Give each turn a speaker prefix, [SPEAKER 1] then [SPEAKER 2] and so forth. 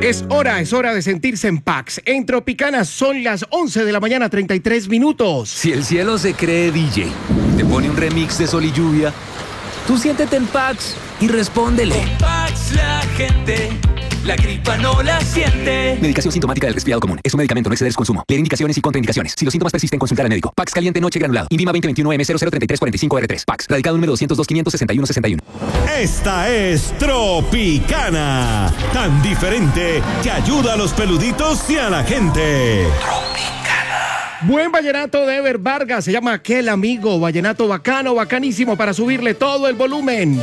[SPEAKER 1] Es hora de sentirse en Pax. En Tropicana son las 11 de la mañana, 33 minutos.
[SPEAKER 2] Si el cielo se cree DJ, te pone un remix de Sol y Lluvia, tú siéntete en Pax y respóndele.
[SPEAKER 3] Con Pax la gente, la gripa no la siente.
[SPEAKER 2] Medicación sintomática del resfriado común. Es un medicamento, no exceder su consumo. Leer indicaciones y contraindicaciones. Si los síntomas persisten, consultar al médico. Pax caliente noche granulado. INVIMA 2021M003345R3. Pax. Radicado número 202-561-61.
[SPEAKER 4] Esta es Tropicana. Tan diferente que ayuda a los peluditos y a la gente.
[SPEAKER 1] Buen vallenato de Ever Vargas. Se llama Aquel Amigo. Vallenato bacano, bacanísimo para subirle todo el volumen.